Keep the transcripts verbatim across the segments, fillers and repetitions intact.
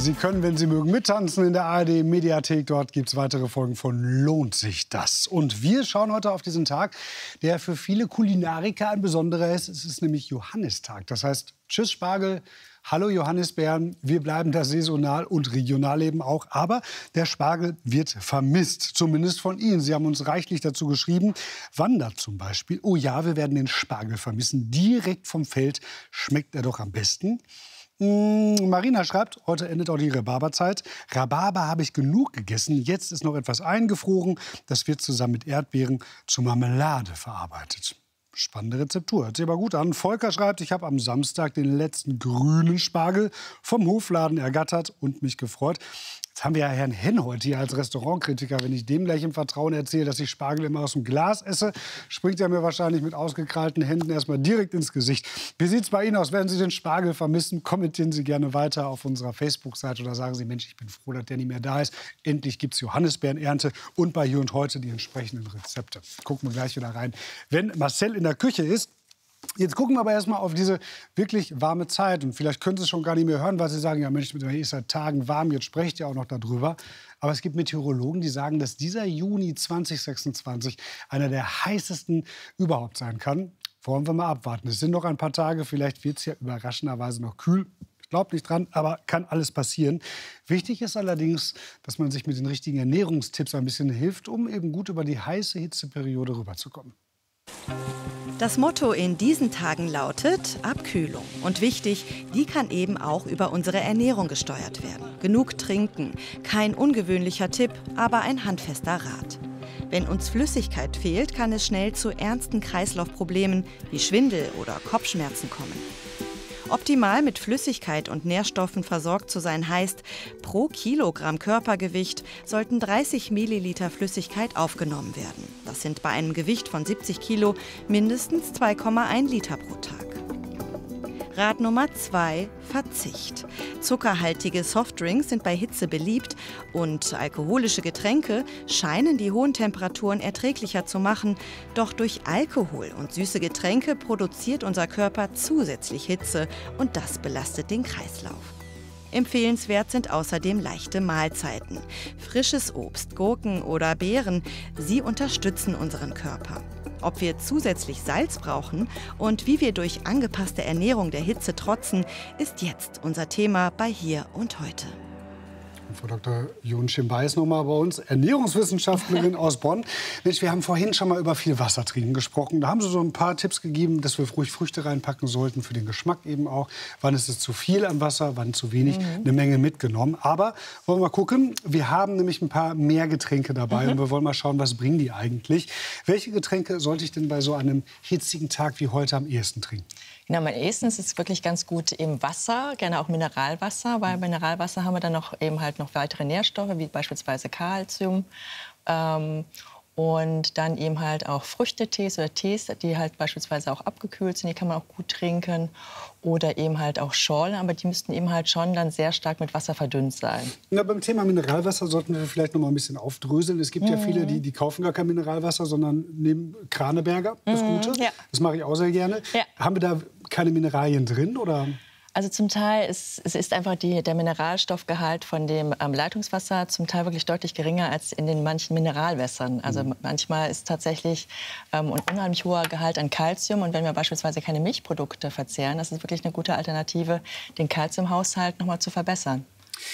Sie können, wenn Sie mögen, mittanzen in der A R D-Mediathek. Dort gibt es weitere Folgen von Lohnt sich das? Und wir schauen heute auf diesen Tag, der für viele Kulinariker ein besonderer ist. Es ist nämlich Johannistag. Das heißt, tschüss Spargel, hallo Johannisbeeren. Wir bleiben da saisonal und regional eben auch. Aber der Spargel wird vermisst, zumindest von Ihnen. Sie haben uns reichlich dazu geschrieben. Wanda zum Beispiel. Oh ja, wir werden den Spargel vermissen. Direkt vom Feld schmeckt er doch am besten. Marina schreibt, heute endet auch die Rhabarberzeit. Rhabarber habe ich genug gegessen. Jetzt ist noch etwas eingefroren. Das wird zusammen mit Erdbeeren zur Marmelade verarbeitet. Spannende Rezeptur. Hört sich aber gut an. Volker schreibt, ich habe am Samstag den letzten grünen Spargel vom Hofladen ergattert und mich gefreut. Jetzt haben wir ja Herrn Henhold hier als Restaurantkritiker. Wenn ich dem gleich im Vertrauen erzähle, dass ich Spargel immer aus dem Glas esse, springt er mir wahrscheinlich mit ausgekrallten Händen erstmal direkt ins Gesicht. Wie sieht es bei Ihnen aus? Werden Sie den Spargel vermissen? Kommentieren Sie gerne weiter auf unserer Facebook-Seite oder sagen Sie, Mensch, ich bin froh, dass der nicht mehr da ist. Endlich gibt es Johannisbeerenernte und bei Hier und Heute die entsprechenden Rezepte. Gucken wir gleich wieder rein, wenn Marcel in der Küche ist. Jetzt gucken wir aber erstmal auf diese wirklich warme Zeit. Und vielleicht können Sie es schon gar nicht mehr hören, weil Sie sagen, ja Mensch, hier ist seit Tagen warm, jetzt sprecht ihr auch noch darüber. Aber es gibt Meteorologen, die sagen, dass dieser Juni zwanzig sechsundzwanzig einer der heißesten überhaupt sein kann. Wollen wir mal abwarten. Es sind noch ein paar Tage, vielleicht wird es ja überraschenderweise noch kühl. Ich glaube nicht dran, aber kann alles passieren. Wichtig ist allerdings, dass man sich mit den richtigen Ernährungstipps ein bisschen hilft, um eben gut über die heiße Hitzeperiode rüberzukommen. Das Motto in diesen Tagen lautet Abkühlung. Und wichtig, die kann eben auch über unsere Ernährung gesteuert werden. Genug trinken, kein ungewöhnlicher Tipp, aber ein handfester Rat. Wenn uns Flüssigkeit fehlt, kann es schnell zu ernsten Kreislaufproblemen wie Schwindel oder Kopfschmerzen kommen. Optimal mit Flüssigkeit und Nährstoffen versorgt zu sein heißt, pro Kilogramm Körpergewicht sollten dreißig Milliliter Flüssigkeit aufgenommen werden. Das sind bei einem Gewicht von siebzig Kilo mindestens zwei Komma eins Liter pro Tag. Rat Nummer zwei, Verzicht. Zuckerhaltige Softdrinks sind bei Hitze beliebt und alkoholische Getränke scheinen die hohen Temperaturen erträglicher zu machen. Doch durch Alkohol und süße Getränke produziert unser Körper zusätzlich Hitze und das belastet den Kreislauf. Empfehlenswert sind außerdem leichte Mahlzeiten. Frisches Obst, Gurken oder Beeren, sie unterstützen unseren Körper. Ob wir zusätzlich Salz brauchen und wie wir durch angepasste Ernährung der Hitze trotzen, ist jetzt unser Thema bei Hier und Heute. Frau Doktor Jun Schimbai ist noch mal bei uns, Ernährungswissenschaftlerin aus Bonn. Mensch, wir haben vorhin schon mal über viel Wasser trinken gesprochen. Da haben Sie so ein paar Tipps gegeben, dass wir ruhig Früchte reinpacken sollten, für den Geschmack eben auch. Wann ist es zu viel an Wasser, wann zu wenig, mhm. eine Menge mitgenommen. Aber wollen wir mal gucken, wir haben nämlich ein paar mehr Getränke dabei. Mhm. Und wir wollen mal schauen, was bringen die eigentlich. Welche Getränke sollte ich denn bei so einem hitzigen Tag wie heute am ehesten trinken? Genau, am ehesten ist es wirklich ganz gut eben Wasser, gerne auch Mineralwasser, weil Mineralwasser haben wir dann noch eben halt noch weitere Nährstoffe, wie beispielsweise Kalzium. Ähm, und dann eben halt auch Früchtetees oder Tees, die halt beispielsweise auch abgekühlt sind, die kann man auch gut trinken. Oder eben halt auch Schorlen, aber die müssten eben halt schon dann sehr stark mit Wasser verdünnt sein. Na, beim Thema Mineralwasser sollten wir vielleicht noch mal ein bisschen aufdröseln. Es gibt mhm. ja viele, die, die kaufen gar kein Mineralwasser, sondern nehmen Kraneberger, das mhm. Gute. Ja. Das mache ich auch sehr gerne. Ja. Haben wir da keine Mineralien drin, oder? Also zum Teil ist es ist einfach die, der Mineralstoffgehalt von dem ähm, Leitungswasser zum Teil wirklich deutlich geringer als in den manchen Mineralwässern. Also mhm. manchmal ist tatsächlich ähm, ein unheimlich hoher Gehalt an Kalzium. Und wenn wir beispielsweise keine Milchprodukte verzehren, das ist wirklich eine gute Alternative, den Kalziumhaushalt noch mal zu verbessern.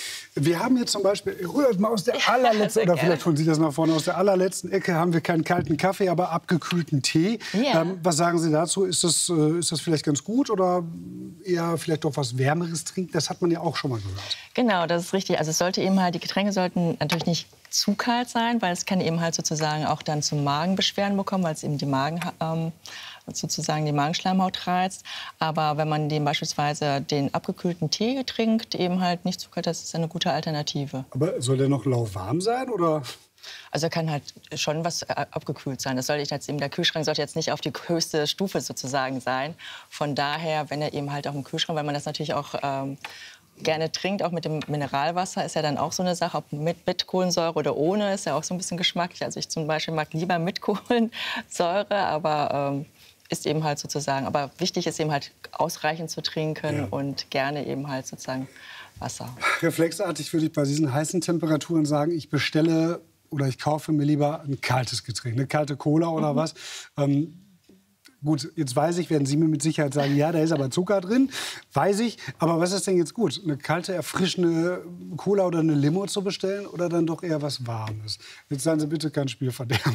Wir haben jetzt zum Beispiel, rührt mal aus der allerletzten, oder vielleicht holen Sie das nach vorne, aus der allerletzten Ecke haben wir keinen kalten Kaffee, aber abgekühlten Tee. Ja. Ähm, was sagen Sie dazu? Ist das, äh, ist das vielleicht ganz gut oder eher vielleicht doch was Wärmeres trinken? Das hat man ja auch schon mal gehört. Genau, das ist richtig. Also es sollte eben halt, die Getränke sollten natürlich nicht zu kalt sein, weil es kann eben halt sozusagen auch dann zu Magenbeschwerden bekommen, weil es eben die Magen ähm, sozusagen die Magenschleimhaut reizt. Aber wenn man den beispielsweise den abgekühlten Tee trinkt, eben halt nicht zu kalt, das ist eine gute Alternative. Aber soll der noch lauwarm sein, oder? Also er kann halt schon was abgekühlt sein. Das soll jetzt eben, der Kühlschrank sollte jetzt nicht auf die höchste Stufe sozusagen sein. Von daher, wenn er eben halt auch im Kühlschrank, weil man das natürlich auch ähm, gerne trinkt, auch mit dem Mineralwasser, ist ja dann auch so eine Sache, ob mit, mit Kohlensäure oder ohne, ist ja auch so ein bisschen geschmacklich. Also ich zum Beispiel mag lieber mit Kohlensäure, aber ähm, ist eben halt sozusagen, aber wichtig ist eben halt ausreichend zu trinken ja. und gerne eben halt sozusagen Wasser. Reflexartig würde ich bei diesen heißen Temperaturen sagen, ich bestelle oder ich kaufe mir lieber ein kaltes Getränk, eine kalte Cola oder mhm. was. Ähm, Gut, jetzt weiß ich, werden Sie mir mit Sicherheit sagen, ja, da ist aber Zucker drin, weiß ich. Aber was ist denn jetzt gut? Eine kalte, erfrischende Cola oder eine Limo zu bestellen oder dann doch eher was Warmes? Jetzt seien Sie bitte kein Spielverderber.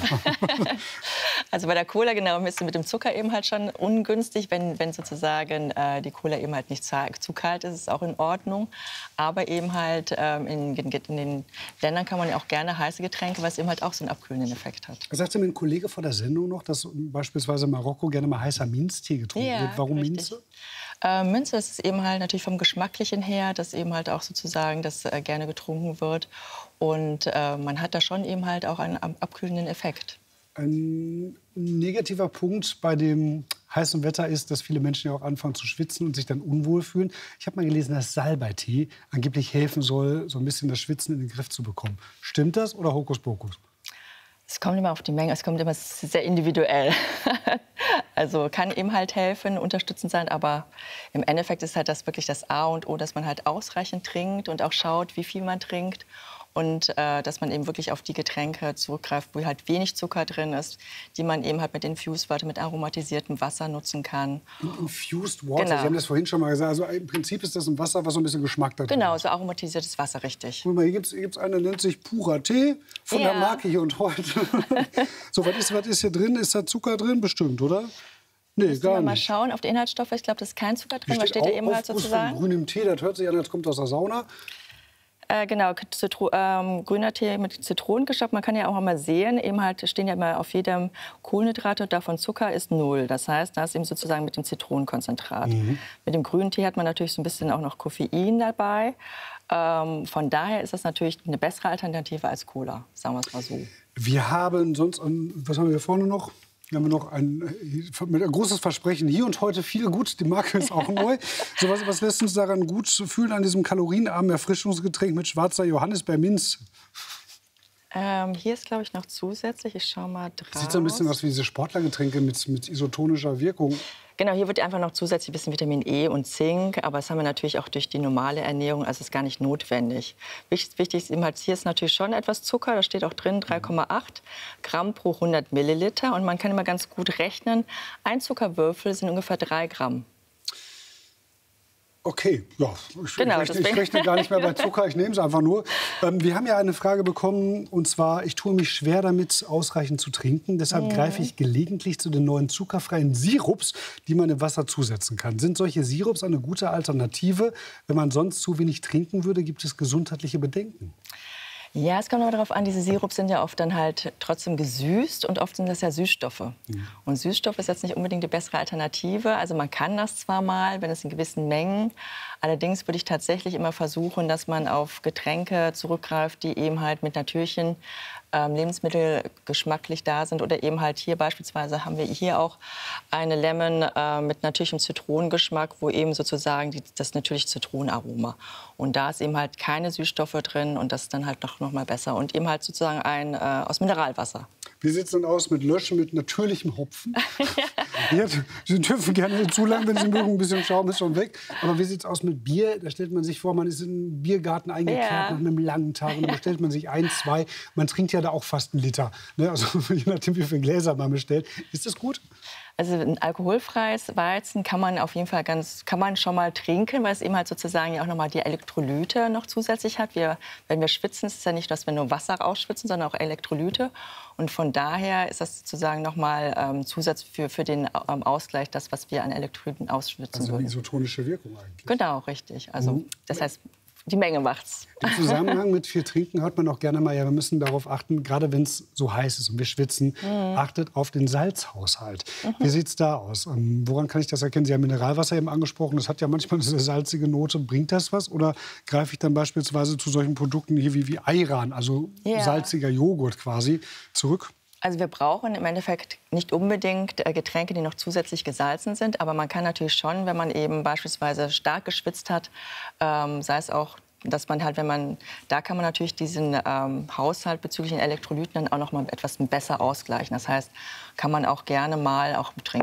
Also bei der Cola, genau, ist mit dem Zucker eben halt schon ungünstig. Wenn, wenn sozusagen äh, die Cola eben halt nicht zu kalt ist, ist auch in Ordnung. Aber eben halt ähm, in, in, in den Ländern kann man ja auch gerne heiße Getränke, was eben halt auch so einen abkühlenden Effekt hat. Sagte mir ein Kollege vor der Sendung noch, dass beispielsweise Marokko gerne mal heißer Minztee getrunken ja, wird. Warum richtig. Minze? Äh, Minze, das ist eben halt natürlich vom Geschmacklichen her, dass eben halt auch sozusagen das äh, gerne getrunken wird. Und äh, man hat da schon eben halt auch einen abkühlenden Effekt. Ein negativer Punkt bei dem heißen Wetter ist, dass viele Menschen ja auch anfangen zu schwitzen und sich dann unwohl fühlen. Ich habe mal gelesen, dass Salbeitee angeblich helfen soll, so ein bisschen das Schwitzen in den Griff zu bekommen. Stimmt das oder Hokuspokus? Es kommt immer auf die Menge, es kommt immer sehr individuell. Also kann eben halt helfen, unterstützend sein, aber im Endeffekt ist halt das wirklich das A und O, dass man halt ausreichend trinkt und auch schaut, wie viel man trinkt. Und äh, dass man eben wirklich auf die Getränke zurückgreift, wo halt wenig Zucker drin ist, die man eben halt mit Infused Water, mit aromatisiertem Wasser nutzen kann. Infused Water, genau. Sie haben das vorhin schon mal gesagt. Also im Prinzip ist das ein Wasser, was so ein bisschen Geschmack da drin Genau, hat. so aromatisiertes Wasser, richtig. Guck mal, hier gibt es einen, der nennt sich purer Tee von ja. der Marke Hier und Heute. So, was ist, was ist hier drin? Ist da Zucker drin? Bestimmt, oder? Nee, Müssen gar wir mal nicht. schauen auf die Inhaltsstoffe. Ich glaube, da ist kein Zucker drin. Hier Was steht da auch eben halt Aufguss sozusagen? von grünem Tee, das hört sich an, als kommt aus der Sauna. Äh, genau, Zitro ähm, grüner Tee mit Zitronengeschmack. Man kann ja auch mal sehen, eben halt stehen ja immer auf jedem Kohlenhydrate und davon Zucker ist null. Das heißt, da ist eben sozusagen mit dem Zitronenkonzentrat. Mhm. Mit dem grünen Tee hat man natürlich so ein bisschen auch noch Koffein dabei. Ähm, von daher ist das natürlich eine bessere Alternative als Cola, sagen wir es mal so. Wir haben sonst, was haben wir hier vorne noch? Hier haben wir noch ein, ein großes Versprechen. Hier und heute viel gut. Die Marke ist auch neu. So, was, was lässt uns daran gut fühlen, an diesem kalorienarmen Erfrischungsgetränk mit schwarzer Johannisbeerminz? Ähm, hier ist, glaube ich, noch zusätzlich. Ich schaue mal drauf. Sieht so ein bisschen aus wie diese Sportlergetränke mit, mit isotonischer Wirkung. Genau, hier wird einfach noch zusätzlich ein bisschen Vitamin E und Zink, aber das haben wir natürlich auch durch die normale Ernährung, also ist gar nicht notwendig. Wichtig, wichtig ist eben halt, hier ist natürlich schon etwas Zucker, da steht auch drin drei Komma acht Gramm pro hundert Milliliter und man kann immer ganz gut rechnen, ein Zuckerwürfel sind ungefähr drei Gramm. Okay, ja, ich, genau, rechne, ich rechne gar nicht mehr bei Zucker, ich nehme es einfach nur. Ähm, wir haben ja eine Frage bekommen, und zwar, ich tue mich schwer damit, ausreichend zu trinken. Deshalb mhm. greife ich gelegentlich zu den neuen zuckerfreien Sirups, die man im Wasser zusetzen kann. Sind solche Sirups eine gute Alternative? Wenn man sonst zu wenig trinken würde, gibt es gesundheitliche Bedenken? Ja, es kommt aber darauf an, diese Sirups sind ja oft dann halt trotzdem gesüßt und oft sind das ja Süßstoffe. Mhm. Und Süßstoff ist jetzt nicht unbedingt die bessere Alternative. Also man kann das zwar mal, wenn es in gewissen Mengen, allerdings würde ich tatsächlich immer versuchen, dass man auf Getränke zurückgreift, die eben halt mit natürlichen ähm, Lebensmittel geschmacklich da sind. Oder eben halt hier beispielsweise haben wir hier auch eine Lemon äh, mit natürlichem Zitronengeschmack, wo eben sozusagen die, das natürliche Zitronenaroma. Und da ist eben halt keine Süßstoffe drin und das ist dann halt noch, noch mal besser. Und eben halt sozusagen ein äh, aus Mineralwasser. Wie sieht es denn aus mit Löschen mit natürlichem Hopfen? Ja. Sie dürfen gerne zu lang, wenn Sie mögen, ein bisschen Schaum ist schon weg. Aber wie sieht es aus mit Bier? Da stellt man sich vor, man ist in einen Biergarten eingekehrt ja. nach einem langen Tag. Und dann bestellt man sich ein, zwei. Man trinkt ja da auch fast einen Liter. Ne? Also je nachdem, wie viele Gläser man bestellt. Ist das gut? Also ein alkoholfreies Weizen kann man auf jeden Fall ganz, kann man schon mal trinken, weil es eben halt sozusagen ja auch noch mal die Elektrolyte noch zusätzlich hat. Wir, wenn wir schwitzen, ist es ja nicht, dass wir nur Wasser rausschwitzen, sondern auch Elektrolyte. Und von daher ist das sozusagen noch mal ähm, Zusatz für, für den ähm, Ausgleich, das, was wir an Elektrolyten ausschwitzen also würden. Also isotonische Wirkung eigentlich. Genau, richtig. Also Mhm. das heißt, die Menge macht's. Im Zusammenhang mit viel Trinken hört man auch gerne mal, ja, wir müssen darauf achten, gerade wenn es so heiß ist und wir schwitzen, mhm. achtet auf den Salzhaushalt. Mhm. Wie sieht es da aus? Ähm, woran kann ich das erkennen? Sie haben Mineralwasser eben angesprochen, das hat ja manchmal eine salzige Note. Bringt das was? Oder greife ich dann beispielsweise zu solchen Produkten hier wie, wie Ayran, also ja. salziger Joghurt quasi, zurück? Also wir brauchen im Endeffekt nicht unbedingt äh, Getränke, die noch zusätzlich gesalzen sind. Aber man kann natürlich schon, wenn man eben beispielsweise stark geschwitzt hat, ähm, sei es auch, dass man halt, wenn man, da kann man natürlich diesen ähm, Haushalt bezüglich den Elektrolyten dann auch noch mal etwas besser ausgleichen. Das heißt, kann man auch gerne mal auch trinken.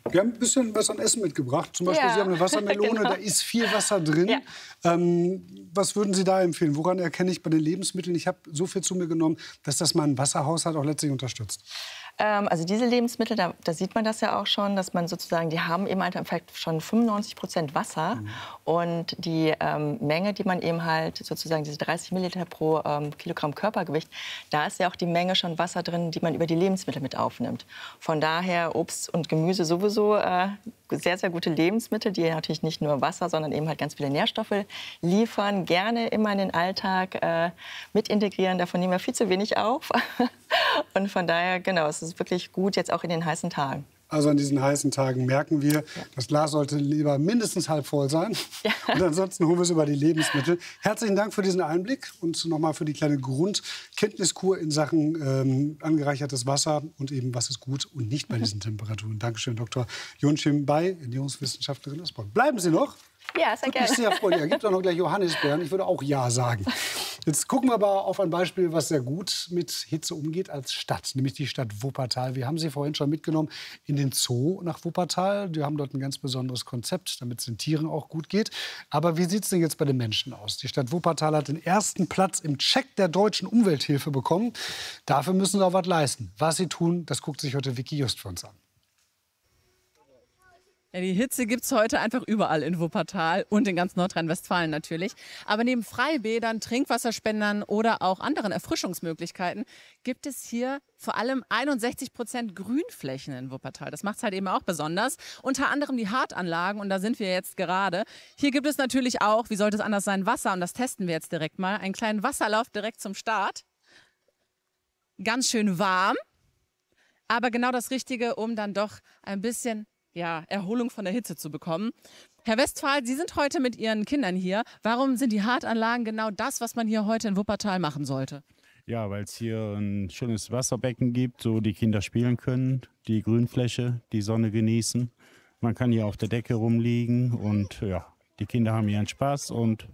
Wir haben ein bisschen was an Essen mitgebracht. Zum Beispiel, Ja, Sie haben eine Wassermelone, genau. da ist viel Wasser drin. Ja. Ähm, was würden Sie da empfehlen? Woran erkenne ich bei den Lebensmitteln? Ich habe so viel zu mir genommen, dass das meinen Wasserhaushalt auch letztlich unterstützt. Ähm, also diese Lebensmittel, da, da sieht man das ja auch schon, dass man sozusagen, die haben eben halt im Endeffekt schon fünfundneunzig Prozent Wasser. Mhm. Und die ähm, Menge, die man eben halt sozusagen, diese dreißig Milliliter pro ähm, Kilogramm Körpergewicht, da ist ja auch die Menge schon Wasser drin, die man über die Lebensmittel mit aufnimmt. Von daher Obst und Gemüse sowieso äh, sehr, sehr gute Lebensmittel, die natürlich nicht nur Wasser, sondern eben halt ganz viele Nährstoffe liefern. Gerne immer in den Alltag äh, mit integrieren, davon nehmen wir viel zu wenig auf. Und von daher, genau, es ist wirklich gut, jetzt auch in den heißen Tagen. Also an diesen heißen Tagen merken wir, ja. das Glas sollte lieber mindestens halb voll sein. Ja. Und ansonsten holen wir es über die Lebensmittel. Herzlichen Dank für diesen Einblick und nochmal für die kleine Grundkenntniskur in Sachen ähm, angereichertes Wasser und eben, was ist gut und nicht bei diesen Temperaturen. Dankeschön, Doktor Yonchim Bai, Ernährungswissenschaftlerin aus Bonn. Bleiben Sie noch. Ja, sehr gerne. Ich sehr freuen. Ja, gibt auch noch gleich Johannisbeeren. Ich würde auch Ja sagen. Jetzt gucken wir aber auf ein Beispiel, was sehr gut mit Hitze umgeht als Stadt, nämlich die Stadt Wuppertal. Wir haben Sie vorhin schon mitgenommen in den Zoo nach Wuppertal. Wir haben dort ein ganz besonderes Konzept, damit es den Tieren auch gut geht. Aber wie sieht es denn jetzt bei den Menschen aus? Die Stadt Wuppertal hat den ersten Platz im Check der deutschen Umwelthilfe bekommen. Dafür müssen sie auch was leisten. Was sie tun, das guckt sich heute Vicky Just für uns an. Ja, die Hitze gibt es heute einfach überall in Wuppertal und in ganz Nordrhein-Westfalen natürlich. Aber neben Freibädern, Trinkwasserspendern oder auch anderen Erfrischungsmöglichkeiten gibt es hier vor allem einundsechzig Prozent Grünflächen in Wuppertal. Das macht es halt eben auch besonders. Unter anderem die Hartanlagen, und da sind wir jetzt gerade. Hier gibt es natürlich auch, wie sollte es anders sein, Wasser, und das testen wir jetzt direkt mal. Einen kleinen Wasserlauf direkt zum Start. Ganz schön warm, aber genau das Richtige, um dann doch ein bisschen ja, Erholung von der Hitze zu bekommen. Herr Westphal, Sie sind heute mit Ihren Kindern hier. Warum sind die Hartanlagen genau das, was man hier heute in Wuppertal machen sollte? Ja, weil es hier ein schönes Wasserbecken gibt, so die Kinder spielen können, die Grünfläche, die Sonne genießen. Man kann hier auf der Decke rumliegen und ja, die Kinder haben ihren Spaß und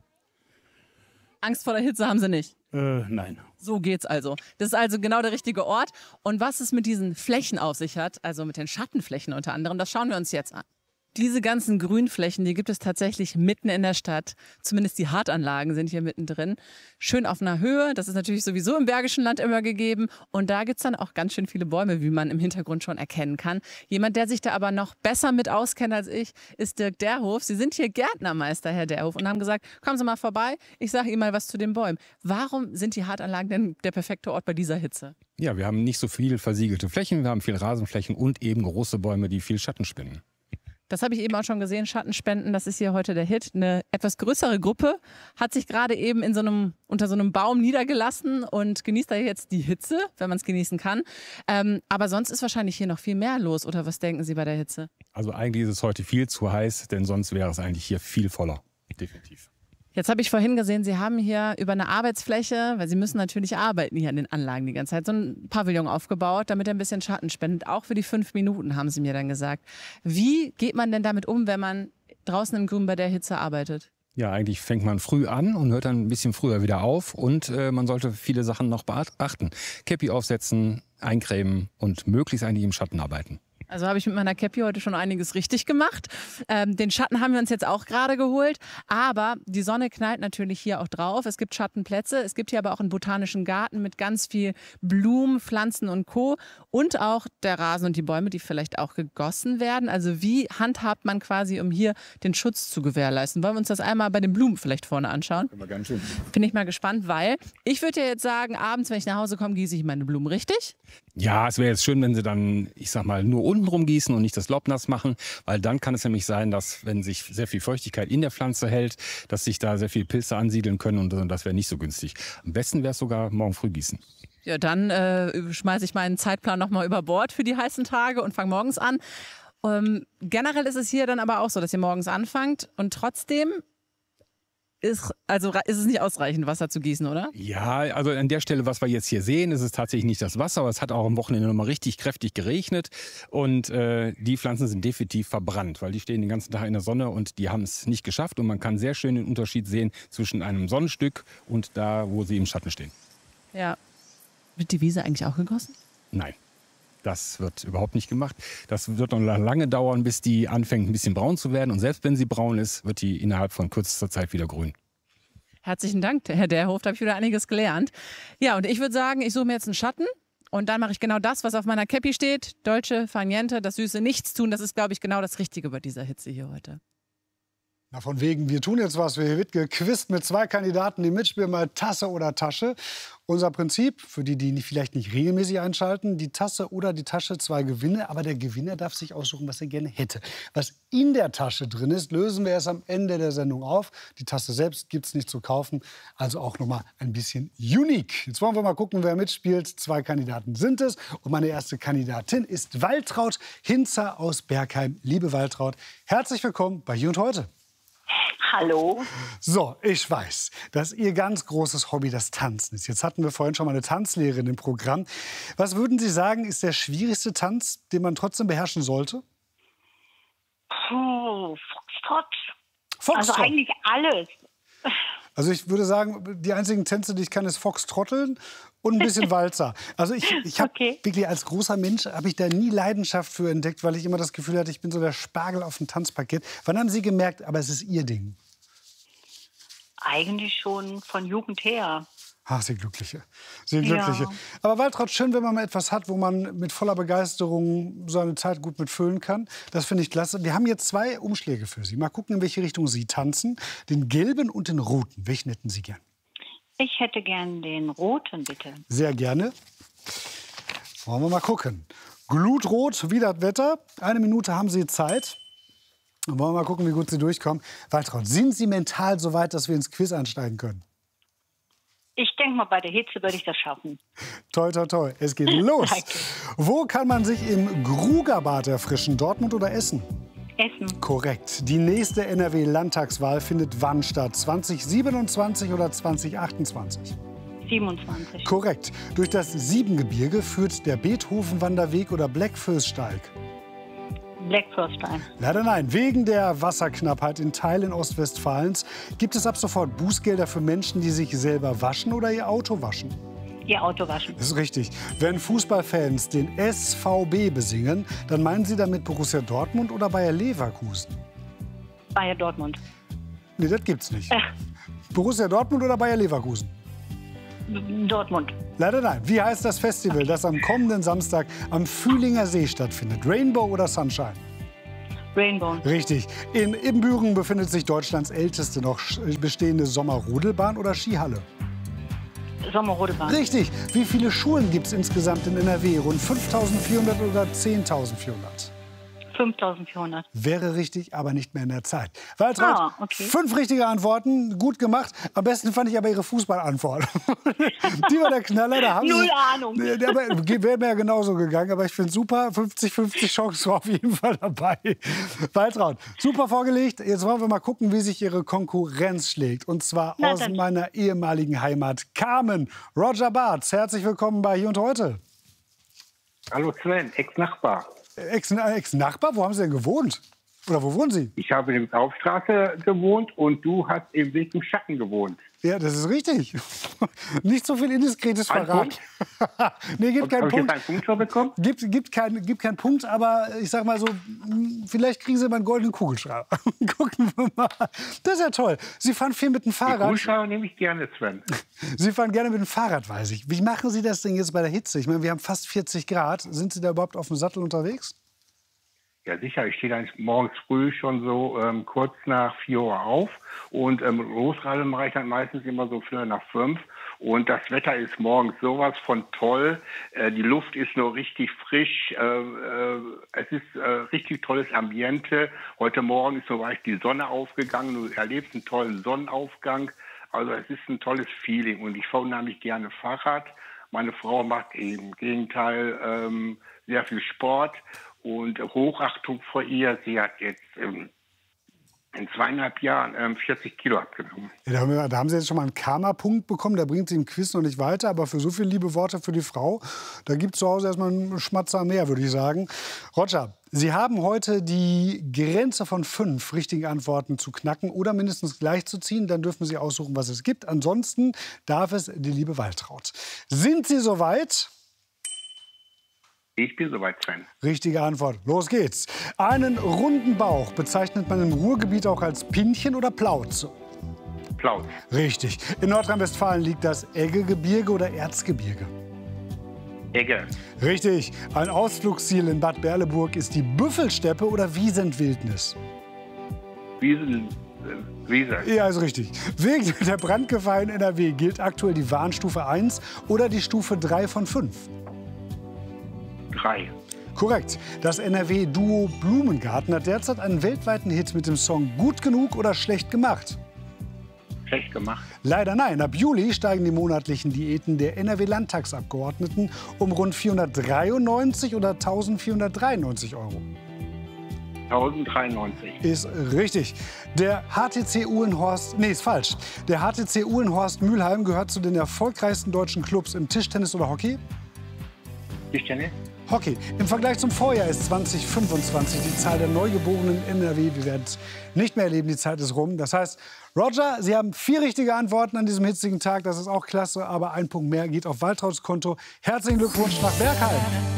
Angst vor der Hitze haben Sie nicht? Äh, nein. So geht's also. Das ist also genau der richtige Ort. Und was es mit diesen Flächen auf sich hat, also mit den Schattenflächen unter anderem, das schauen wir uns jetzt an. Diese ganzen Grünflächen, die gibt es tatsächlich mitten in der Stadt. Zumindest die Hartanlagen sind hier mittendrin. Schön auf einer Höhe, das ist natürlich sowieso im Bergischen Land immer gegeben. Und da gibt es dann auch ganz schön viele Bäume, wie man im Hintergrund schon erkennen kann. Jemand, der sich da aber noch besser mit auskennt als ich, ist Dirk Derhof. Sie sind hier Gärtnermeister, Herr Derhof, und haben gesagt, kommen Sie mal vorbei, ich sage Ihnen mal was zu den Bäumen. Warum sind die Hartanlagen denn der perfekte Ort bei dieser Hitze? Ja, wir haben nicht so viel versiegelte Flächen, wir haben viel Rasenflächen und eben große Bäume, die viel Schatten spinnen. Das habe ich eben auch schon gesehen, Schattenspenden, das ist hier heute der Hit. Eine etwas größere Gruppe hat sich gerade eben in so einem, unter so einem Baum niedergelassen und genießt da jetzt die Hitze, wenn man es genießen kann. Ähm, aber sonst ist wahrscheinlich hier noch viel mehr los, oder was denken Sie bei der Hitze? Also eigentlich ist es heute viel zu heiß, denn sonst wäre es eigentlich hier viel voller, definitiv. Jetzt habe ich vorhin gesehen, Sie haben hier über eine Arbeitsfläche, weil Sie müssen natürlich arbeiten hier an den Anlagen die ganze Zeit, so ein Pavillon aufgebaut, damit er ein bisschen Schatten spendet. Auch für die fünf Minuten, haben Sie mir dann gesagt. Wie geht man denn damit um, wenn man draußen im Grün bei der Hitze arbeitet? Ja, eigentlich fängt man früh an und hört dann ein bisschen früher wieder auf. Und äh, man sollte viele Sachen noch beachten. Käppi aufsetzen, eincremen und möglichst eigentlich im Schatten arbeiten. Also habe ich mit meiner Käppi heute schon einiges richtig gemacht. Ähm, den Schatten haben wir uns jetzt auch gerade geholt. Aber die Sonne knallt natürlich hier auch drauf. Es gibt Schattenplätze. Es gibt hier aber auch einen botanischen Garten mit ganz viel Blumen, Pflanzen und Co. Und auch der Rasen und die Bäume, die vielleicht auch gegossen werden. Also wie handhabt man quasi, um hier den Schutz zu gewährleisten? Wollen wir uns das einmal bei den Blumen vielleicht vorne anschauen? Immer ganz schön. Bin ich mal gespannt, weil ich würde ja jetzt sagen, abends, wenn ich nach Hause komme, gieße ich meine Blumen, richtig? Ja, es wäre jetzt schön, wenn Sie dann, ich sag mal, nur unten rumgießen und nicht das Laub nass machen, weil dann kann es nämlich sein, dass, wenn sich sehr viel Feuchtigkeit in der Pflanze hält, dass sich da sehr viele Pilze ansiedeln können und, und das wäre nicht so günstig. Am besten wäre es sogar morgen früh gießen. Ja, dann äh, schmeiße ich meinen Zeitplan nochmal über Bord für die heißen Tage und fange morgens an. Ähm, generell ist es hier dann aber auch so, dass ihr morgens anfangt und trotzdem Ist, also ist es nicht ausreichend, Wasser zu gießen, oder? Ja, also an der Stelle, was wir jetzt hier sehen, ist es tatsächlich nicht das Wasser, aber es hat auch am Wochenende nochmal richtig kräftig geregnet und äh, die Pflanzen sind definitiv verbrannt, weil die stehen den ganzen Tag in der Sonne und die haben es nicht geschafft und man kann sehr schön den Unterschied sehen zwischen einem Sonnenstück und da, wo sie im Schatten stehen. Ja. Wird die Wiese eigentlich auch gegossen? Nein. Das wird überhaupt nicht gemacht. Das wird noch lange dauern, bis die anfängt, ein bisschen braun zu werden. Und selbst wenn sie braun ist, wird die innerhalb von kürzester Zeit wieder grün. Herzlichen Dank, Herr Derhof, da habe ich wieder einiges gelernt. Ja, und ich würde sagen, ich suche mir jetzt einen Schatten und dann mache ich genau das, was auf meiner Käppi steht. Dolce far niente, das süße Nichtstun. Das ist, glaube ich, genau das Richtige bei dieser Hitze hier heute. Na, von wegen, wir tun jetzt was. Wir wird gequizt mit zwei Kandidaten, die mitspielen, mal Tasse oder Tasche. Unser Prinzip, für die, die vielleicht nicht regelmäßig einschalten, die Tasse oder die Tasche, zwei Gewinne. Aber der Gewinner darf sich aussuchen, was er gerne hätte. Was in der Tasche drin ist, lösen wir erst am Ende der Sendung auf. Die Tasse selbst gibt es nicht zu kaufen. Also auch noch mal ein bisschen unique. Jetzt wollen wir mal gucken, wer mitspielt. Zwei Kandidaten sind es. Und meine erste Kandidatin ist Waltraud Hinzer aus Bergheim. Liebe Waltraud, herzlich willkommen bei Hier und Heute. Hallo. So, ich weiß, dass Ihr ganz großes Hobby das Tanzen ist. Jetzt hatten wir vorhin schon mal eine Tanzlehrerin im Programm. Was würden Sie sagen, ist der schwierigste Tanz, den man trotzdem beherrschen sollte? Puh, Foxtrot. Foxtrot. Also eigentlich alles. Also ich würde sagen, die einzigen Tänze, die ich kann, ist Foxtrotteln und ein bisschen Walzer. Also ich, ich habe Okay. wirklich als großer Mensch habe ich da nie Leidenschaft für entdeckt, weil ich immer das Gefühl hatte, ich bin so der Spargel auf dem Tanzparkett. Wann haben Sie gemerkt, aber es ist Ihr Ding? Eigentlich schon von Jugend her. Ach, Sie Glückliche. Sie Glückliche. Ja. Aber Waltraud, schön, wenn man mal etwas hat, wo man mit voller Begeisterung seine Zeit gut mitfüllen kann. Das finde ich klasse. Wir haben jetzt zwei Umschläge für Sie. Mal gucken, in welche Richtung Sie tanzen. Den gelben und den roten. Welchen hätten Sie gern? Ich hätte gern den roten, bitte. Sehr gerne. Wollen wir mal gucken. Glutrot wie das Wetter. Eine Minute haben Sie Zeit. Und wollen wir mal gucken, wie gut Sie durchkommen. Waltraud, sind Sie mental so weit, dass wir ins Quiz einsteigen können? Ich denke mal, bei der Hitze würde ich das schaffen. Toi, toi, toi. Es geht los. Danke. Wo kann man sich im Grugerbad erfrischen? Dortmund oder Essen? Essen. Korrekt. Die nächste N R W-Landtagswahl findet wann statt? zwanzig siebenundzwanzig oder zwanzig achtundzwanzig? siebenundzwanzig. Korrekt. Durch das Siebengebirge führt der Beethoven-Wanderweg oder Blackfirststeig? Blackfirststein. Leider nein. Wegen der Wasserknappheit in Teilen Ostwestfalens gibt es ab sofort Bußgelder für Menschen, die sich selber waschen oder ihr Auto waschen. Ihr Auto waschen. Das ist richtig. Wenn Fußballfans den S V B besingen, dann meinen sie damit Borussia Dortmund oder Bayer Leverkusen? Bayer Dortmund. Nee, das gibt's nicht. Äh, Borussia Dortmund oder Bayer Leverkusen? Dortmund. Leider nein. Wie heißt das Festival, das am kommenden Samstag am Fühlinger See stattfindet? Rainbow oder Sunshine? Rainbow. Richtig. In Ibbenbüren befindet sich Deutschlands älteste noch bestehende Sommerrodelbahn oder Skihalle? Sommerrodebahn. Richtig. Wie viele Schulen gibt es insgesamt in N R W? Rund fünftausendvierhundert oder zehntausendvierhundert? fünftausendvierhundert. Wäre richtig, aber nicht mehr in der Zeit. Waltraud, Ah, okay. fünf richtige Antworten, gut gemacht. Am besten fand ich aber Ihre Fußballantwort. Die war der Knaller. Da haben Null Sie, Ahnung. Der, aber wäre mir ja genauso gegangen, aber ich finde super. fünfzig fünfzig Chance war auf jeden Fall dabei. Waltraud, super vorgelegt. Jetzt wollen wir mal gucken, wie sich Ihre Konkurrenz schlägt. Und zwar Na aus dann. meiner ehemaligen Heimat Carmen. Roger Barth, herzlich willkommen bei Hier und Heute. Hallo Sven, Ex-Nachbar. Ex- Ex-Nachbar, wo haben Sie denn gewohnt? Oder wo wohnen Sie? Ich habe in der Aufstraße gewohnt und du hast im Weg im Schatten gewohnt. Ja, das ist richtig. Nicht so viel indiskretes Ein Verrat. Nee, gibt keinen Habe ich jetzt Punkt. einen Punkt schon bekommen? Gibt, gibt, keinen, gibt keinen Punkt, aber ich sag mal so, mh, vielleicht kriegen Sie mal einen goldenen Kugelschreiber. Gucken wir mal. Das ist ja toll. Sie fahren viel mit dem Die Fahrrad. Kugelschreiber nehme ich gerne, Sven. Sie fahren gerne mit dem Fahrrad, weiß ich. Wie machen Sie das denn jetzt bei der Hitze? Ich meine, wir haben fast vierzig Grad. Sind Sie da überhaupt auf dem Sattel unterwegs? Ja, sicher. Ich stehe dann morgens früh schon so ähm, kurz nach vier Uhr auf. Und ähm, losradeln mache ich dann meistens immer so Viertel nach fünf. Und das Wetter ist morgens sowas von toll. Äh, die Luft ist nur richtig frisch. Äh, äh, es ist äh, richtig tolles Ambiente. Heute Morgen ist so weit die Sonne aufgegangen. Du erlebst einen tollen Sonnenaufgang. Also es ist ein tolles Feeling. Und ich fahre unheimlich gerne Fahrrad. Meine Frau macht im Gegenteil ähm, sehr viel Sport. Und Hochachtung vor ihr. Sie hat jetzt ähm, in zweieinhalb Jahren ähm, vierzig Kilo abgenommen. Ja, da, haben wir, da haben Sie jetzt schon mal einen Karma-Punkt bekommen. Da bringt Sie im Quiz noch nicht weiter. Aber für so viele liebe Worte für die Frau, da gibt es zu Hause erstmal einen Schmatzer mehr, würde ich sagen. Roger, Sie haben heute die Grenze von fünf richtigen Antworten zu knacken oder mindestens gleich zu ziehen. Dann dürfen Sie aussuchen, was es gibt. Ansonsten darf es die liebe Waltraud. Sind Sie soweit? Ich bin soweit, Sven. Richtige Antwort. Los geht's. Einen runden Bauch bezeichnet man im Ruhrgebiet auch als Pinchen oder Plauz. Plauz. Richtig. In Nordrhein-Westfalen liegt das Eggegebirge oder Erzgebirge. Egge. Richtig. Ein Ausflugsziel in Bad Berleburg ist die Büffelsteppe oder Wiesenwildnis. Wiesen, äh, Wiese. Ja, ist richtig. Wegen der Brandgefahr in N R W gilt aktuell die Warnstufe eins oder die Stufe drei von fünf. Drei. Korrekt. Das N R W-Duo Blumengarten hat derzeit einen weltweiten Hit mit dem Song Gut genug oder schlecht gemacht. Schlecht gemacht. Leider nein. Ab Juli steigen die monatlichen Diäten der N R W-Landtagsabgeordneten um rund vierhundertdreiundneunzig oder eintausendvierhundertdreiundneunzig Euro. tausenddreiundneunzig. Ist richtig. Der H T C Uhlenhorst, nee, ist falsch. Der H T C Uhlenhorst Mülheim gehört zu den erfolgreichsten deutschen Clubs im Tischtennis oder Hockey. Tischtennis? Hockey. Im Vergleich zum Vorjahr ist zwanzig fünfundzwanzig die Zahl der Neugeborenen in N R W. Wir werden es nicht mehr erleben, die Zeit ist rum. Das heißt, Roger, Sie haben vier richtige Antworten an diesem hitzigen Tag. Das ist auch klasse, aber ein Punkt mehr geht auf Waltrauts Konto. Herzlichen Glückwunsch nach Bergheim.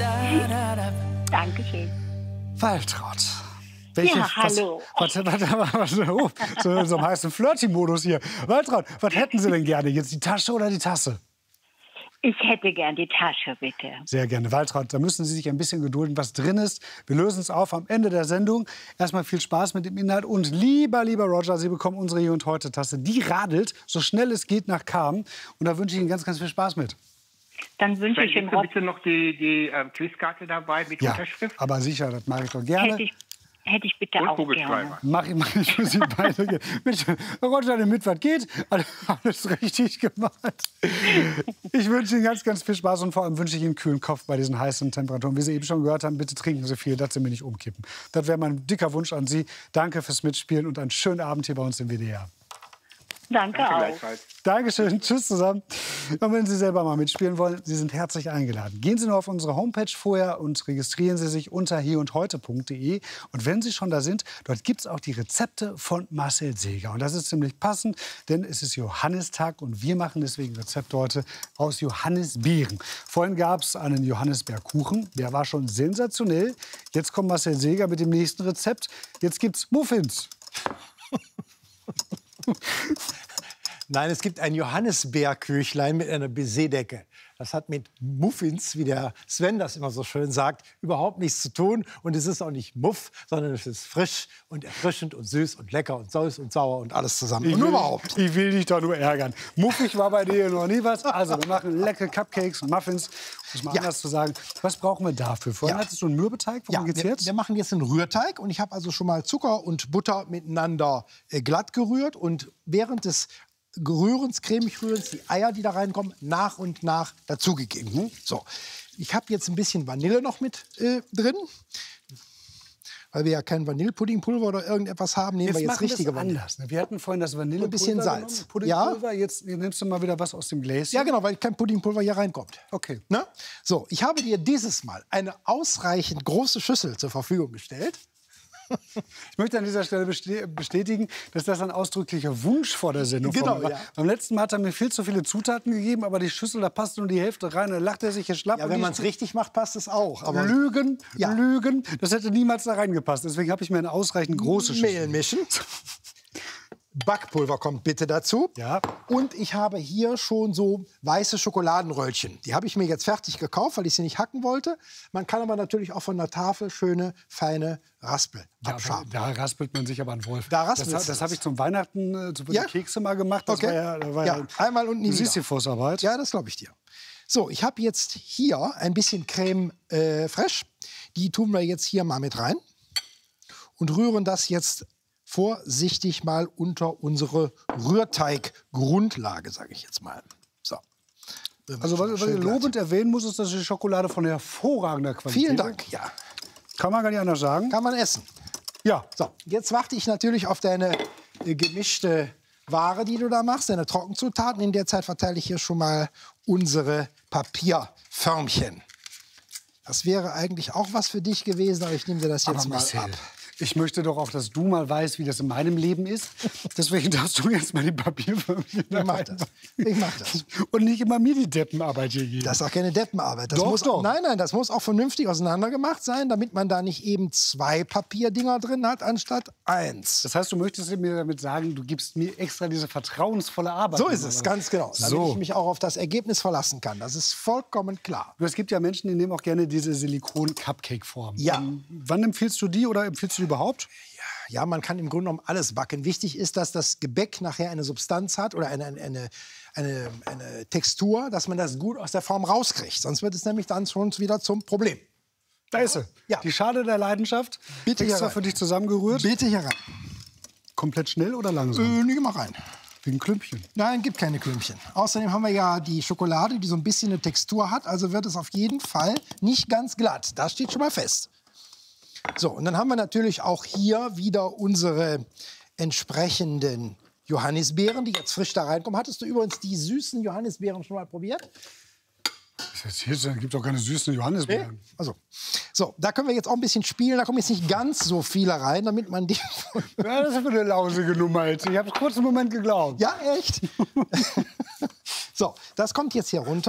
Dankeschön. Waltraud. Welche, Ja, hallo. Was, was, was, was, oh, so, so im heißen Flirty-Modus hier. Waltraud, was hätten Sie denn gerne? Jetzt die Tasche oder die Tasse? Ich hätte gern die Tasche, bitte. Sehr gerne. Waltraud, da müssen Sie sich ein bisschen gedulden, was drin ist. Wir lösen es auf am Ende der Sendung. Erstmal viel Spaß mit dem Inhalt. Und lieber, lieber Roger, Sie bekommen unsere Hier und Heute-Tasse. Die radelt, so schnell es geht, nach Cham. Und da wünsche ich Ihnen ganz, ganz viel Spaß mit. Dann wünsche ich Sven, Ihnen hast du bitte noch die, die äh, Quizkarte dabei mit Ja, Unterschrift? aber sicher, das mache ich doch gerne. hätte ich, hätte ich bitte Und auch Kugelschreiber. gerne. Mach ich, mach ich für Sie beide. gerne. Mit Roger, damit was geht. Alles richtig gemacht. Ich wünsche Ihnen ganz, ganz viel Spaß und vor allem wünsche ich Ihnen einen kühlen Kopf bei diesen heißen Temperaturen. Wie Sie eben schon gehört haben, bitte trinken Sie viel, dass Sie mir nicht umkippen. Das wäre mein dicker Wunsch an Sie. Danke fürs Mitspielen und einen schönen Abend hier bei uns im W D R. Danke, Danke auch. gleichfalls. Dankeschön, tschüss zusammen. Und wenn Sie selber mal mitspielen wollen, Sie sind herzlich eingeladen. Gehen Sie nur auf unsere Homepage vorher und registrieren Sie sich unter hierundheute punkt de. Und wenn Sie schon da sind, dort gibt es auch die Rezepte von Marcel Seeger. Und das ist ziemlich passend, denn es ist Johannistag und wir machen deswegen Rezepte heute aus Johannisbeeren. Vorhin gab es einen Johannisbeerkuchen, der war schon sensationell. Jetzt kommt Marcel Seeger mit dem nächsten Rezept. Jetzt gibt es Muffins. Nein, es gibt ein Johannisbeerküchlein mit einer Baiser-Decke. Das hat mit Muffins, wie der Sven das immer so schön sagt, überhaupt nichts zu tun. Und es ist auch nicht Muff, sondern es ist frisch und erfrischend und süß und lecker und süß und sauer und alles zusammen. Ich und will, überhaupt. Ich will dich doch nur ärgern. Muffig war bei dir noch nie was. Also wir machen leckere Cupcakes und Muffins. Um es mal Ja. anders zu sagen. Was brauchen wir dafür? Vorhin Ja. hattest du einen Mürbeteig. Worum Ja, geht's wir, jetzt? wir machen jetzt einen Rührteig und ich habe also schon mal Zucker und Butter miteinander äh, glatt gerührt und während des Gerührens, cremig Rührens, die Eier, die da reinkommen, nach und nach dazugegeben. So, ich habe jetzt ein bisschen Vanille noch mit äh, drin. Weil wir ja kein Vanillepuddingpulver oder irgendetwas haben, nehmen Jetzt wir jetzt machen wir es richtige Vanille. anders. Ne? Wir hatten vorhin das Vanillepulver Ein bisschen Salz. genommen, Puddingpulver. Jetzt nimmst du mal wieder was aus dem Gläschen. Ja, genau, weil kein Puddingpulver hier reinkommt. Okay. Ne? So, ich habe dir dieses Mal eine ausreichend große Schüssel zur Verfügung gestellt. Ich möchte an dieser Stelle beste- bestätigen, dass das ein ausdrücklicher Wunsch vor der Sendung Genau, von mir war. ja. Beim letzten Mal hat er mir viel zu viele Zutaten gegeben, aber die Schüssel, da passt nur die Hälfte rein. Da lacht er sich hier schlapp. Ja, und wenn die man es richtig macht, passt es auch. Aber Lügen, Ja. Lügen. Das hätte niemals da reingepasst. Deswegen habe ich mir eine ausreichend große Schüssel. Mehl mischen. Backpulver kommt bitte dazu. Ja. Und ich habe hier schon so weiße Schokoladenröllchen. Die habe ich mir jetzt fertig gekauft, weil ich sie nicht hacken wollte. Man kann aber natürlich auch von der Tafel schöne, feine Raspel Ja, abschaben. da raspelt man sich aber einen Wolf. Da das raspelst das, du das habe es. ich zum Weihnachten, äh, zu Ja? ja? Kekse mal gemacht. Das Okay. war ja, das war Ja, ja einmal und nie wieder. Sisyphus-Arbeit. Ja, das glaube ich dir. So, ich habe jetzt hier ein bisschen Creme äh, fraiche. Die tun wir jetzt hier mal mit rein und rühren das jetzt vorsichtig mal unter unsere Rührteiggrundlage, sage ich jetzt mal. So. Also was, was ich Schön glatt. lobend erwähnen muss, ist, dass die Schokolade von hervorragender Qualität Vielen ist. Dank, ja. Kann man gar nicht anders sagen. Kann man essen. Ja. So, jetzt warte ich natürlich auf deine äh, gemischte Ware, die du da machst, deine Trockenzutaten. In der Zeit verteile ich hier schon mal unsere Papierförmchen. Das wäre eigentlich auch was für dich gewesen, aber ich nehme dir das jetzt Aber mal Marcel, ab. Ich möchte doch auch, dass du mal weißt, wie das in meinem Leben ist. Deswegen darfst du jetzt mal die Papierfirmchen Ich mach das. Ich mach das. Und nicht immer mir die Deppenarbeit hier geben. Das ist auch keine Deppenarbeit. Das Doch, muss doch. Auch, nein, nein, das muss auch vernünftig auseinander gemacht sein, damit man da nicht eben zwei Papierdinger drin hat, anstatt eins. Das heißt, du möchtest mir damit sagen, du gibst mir extra diese vertrauensvolle Arbeit. So ist es, ganz genau. Damit So. ich mich auch auf das Ergebnis verlassen kann. Das ist vollkommen klar. Es gibt ja Menschen, die nehmen auch gerne diese Silikon-Cupcake-Form. Ja. Ähm, wann empfiehlst du die oder empfiehlst du die überhaupt? Ja, man kann im Grunde genommen alles backen. Wichtig ist, dass das Gebäck nachher eine Substanz hat oder eine, eine, eine, eine Textur, dass man das gut aus der Form rauskriegt. Sonst wird es nämlich dann schon wieder zum Problem. Da ist sie. Ja. Die Schale der Leidenschaft. Bitte extra hier rein. für dich zusammengerührt. Bitte hier rein. Komplett schnell oder langsam? Äh, nee, mach rein. Wegen Klümpchen. Nein, gibt keine Klümpchen. Außerdem haben wir ja die Schokolade, die so ein bisschen eine Textur hat. Also wird es auf jeden Fall nicht ganz glatt. Das steht schon mal fest. So, und dann haben wir natürlich auch hier wieder unsere entsprechenden Johannisbeeren, die jetzt frisch da reinkommen. Hattest du übrigens die süßen Johannisbeeren schon mal probiert? Was erzählst du? Es gibt doch keine süßen Johannisbeeren. Also, so, da können wir jetzt auch ein bisschen spielen. Da kommen jetzt nicht ganz so viele rein, damit man die... Ja, das ist für eine lausige Nummer jetzt. Ich habe es kurz einen Moment geglaubt. Ja, echt? So, das kommt jetzt hier runter.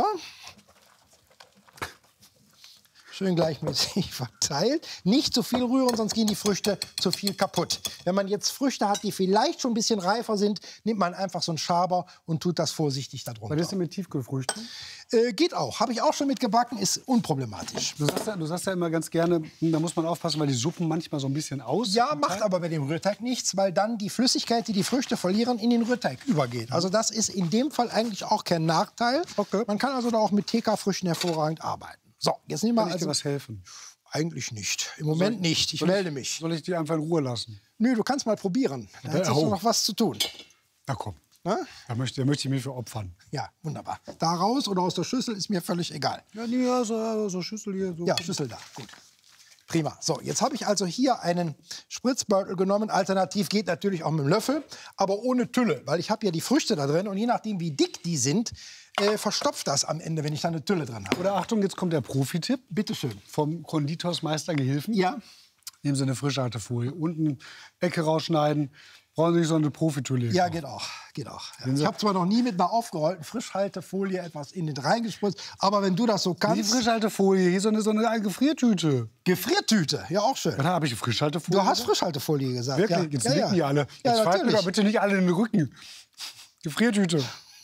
Schön gleichmäßig verteilt. Nicht zu viel rühren, sonst gehen die Früchte zu viel kaputt. Wenn man jetzt Früchte hat, die vielleicht schon ein bisschen reifer sind, nimmt man einfach so einen Schaber und tut das vorsichtig da drunter. Was ist denn mit Tiefkühlfrüchten? Äh, geht auch. Habe ich auch schon mitgebacken, ist unproblematisch. Du sagst, ja, du sagst ja immer ganz gerne, da muss man aufpassen, weil die Suppen manchmal so ein bisschen aus. Ja, macht aber bei dem Rührteig nichts, weil dann die Flüssigkeit, die die Früchte verlieren, in den Rührteig übergeht. Also das ist in dem Fall eigentlich auch kein Nachteil. Okay. Man kann also da auch mit T K-Früchten hervorragend arbeiten. So, jetzt nehmen wir Kann ich dir also... was helfen? Eigentlich nicht. Im Moment nicht. Ich soll melde mich. Soll ich die einfach in Ruhe lassen? Nö, du kannst mal probieren. Da Ja, hat sich oh. noch was zu tun. Na komm, Na? da möchte, da möchte ich mich für opfern. Ja, wunderbar. Da raus oder aus der Schüssel ist mir völlig egal. Ja, nee, ja, so, so Schüssel hier. So. Ja, Schüssel da. Gut. Prima. So, jetzt habe ich also hier einen Spritzbeutel genommen. Alternativ geht natürlich auch mit dem Löffel, aber ohne Tülle, weil ich habe ja die Früchte da drin und je nachdem, wie dick die sind, äh, verstopft das am Ende, wenn ich da eine Tülle drin habe. Oder Achtung, jetzt kommt der Profi-Tipp. Bitte schön. Vom Konditorsmeister Gehilfen. Ja. Nehmen Sie eine Frischhaltefolie. Unten Ecke rausschneiden. Brauchen Sie nicht so eine Profitülle. Ja, geht auch. Geht auch. Ja. Ich habe zwar noch nie mit einer aufgerollten Frischhaltefolie etwas in den reingespritzt, aber wenn du das so Die kannst... Frischhaltefolie, hier so eine, so eine Gefriertüte. Gefriertüte, ja auch schön. Da habe ich Frischhaltefolie. Du hast Frischhaltefolie gesagt. Wirklich? Ja. Jetzt ja, nicken ja. die alle. Ja, Jetzt fallen mir natürlich. doch bitte nicht alle in den Rücken. Gefriertüte.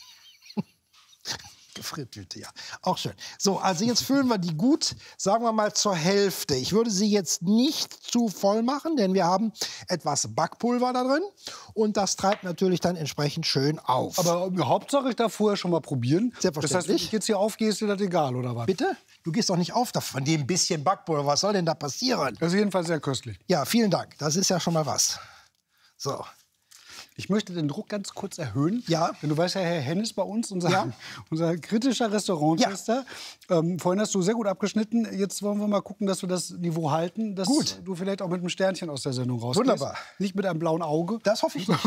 Gefriertüte, ja. Auch schön. So, also jetzt füllen wir die gut, sagen wir mal, zur Hälfte. Ich würde sie jetzt nicht zu voll machen, denn wir haben etwas Backpulver da drin. Und das treibt natürlich dann entsprechend schön auf. Aber Hauptsache, ich darf vorher schon mal probieren. Selbstverständlich. Das heißt, wenn ich jetzt hier aufgehe, ist dir das egal, oder was? Bitte? Du gehst doch nicht auf von dem bisschen Backpulver. Was soll denn da passieren? Das ist jedenfalls sehr köstlich. Ja, vielen Dank. Das ist ja schon mal was. So. Ich möchte den Druck ganz kurz erhöhen. Ja. Denn du weißt ja, Herr Hennis bei uns, unser, Ja. unser kritischer Restauranttester. Ähm, vorhin hast du sehr gut abgeschnitten. Jetzt wollen wir mal gucken, dass wir das Niveau halten. Dass Gut. du vielleicht auch mit einem Sternchen aus der Sendung rausgehst. Wunderbar. Nicht mit einem blauen Auge. Das hoffe ich nicht.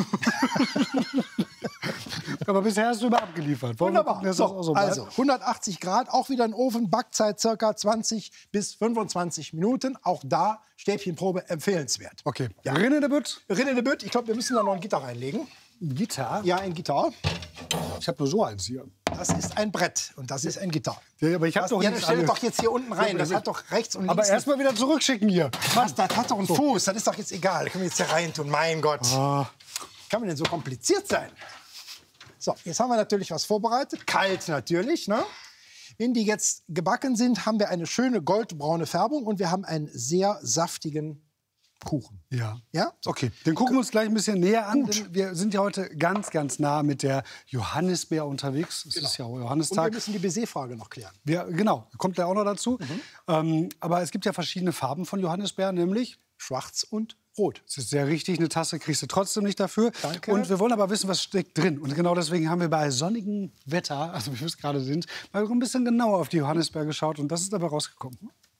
Aber bisher hast du immer abgeliefert. Wollen wir Wunderbar. gucken, dass So, das auch so bleibt? also hundertachtzig Grad, auch wieder ein Ofen, Backzeit ca. zwanzig bis fünfundzwanzig Minuten. Auch da Stäbchenprobe empfehlenswert. Okay. Ja. Rinne de Bütt. Rinne de Bütt, ich glaube, wir müssen da noch ein Gitter reinlegen. Gitarre? Ja, ein Gitter. Ich habe nur so eins hier. Das ist ein Brett und das ist ein Gitter. Ja, aber ich habe Das, doch ja, nicht stell alle. doch jetzt hier unten rein. Das Ja, hat doch rechts und links. Aber erst mal wieder zurückschicken hier. Was, das hat doch einen Fuß. Das ist doch jetzt egal. Können wir jetzt hier rein tun. Mein Gott. Ah. Kann man denn so kompliziert sein? So, jetzt haben wir natürlich was vorbereitet. Kalt natürlich, ne? Wenn die jetzt gebacken sind, haben wir eine schöne goldbraune Färbung und wir haben einen sehr saftigen Kuchen. Ja. Ja? So. Okay, den gucken wir uns gleich ein bisschen näher an. Denn wir sind ja heute ganz, ganz nah mit der Johannisbeer unterwegs. Es Genau. ist ja auch Und wir Johannistag. müssen die Baiser-Frage noch klären. Wir, genau, kommt der auch noch dazu. Mhm. Ähm, aber es gibt ja verschiedene Farben von Johannisbeeren, nämlich Schwarz und rot. das ist sehr richtig, eine Tasse kriegst du trotzdem nicht dafür. Danke. Und wir wollen aber wissen, was steckt drin. Und genau deswegen haben wir bei sonnigem Wetter, also wie wir es gerade sind, mal ein bisschen genauer auf die Johannisbeer geschaut. Und das ist dabei rausgekommen.